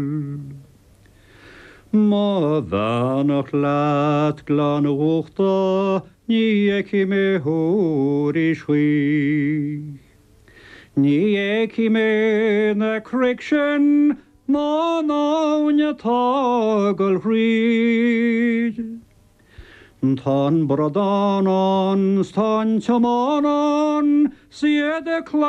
Ma vanach lat glan uchta, ni eki me hori shwi. Ni eki me na criction, ma naunya toggle reed. Tan brodanon, stan chamanon, siede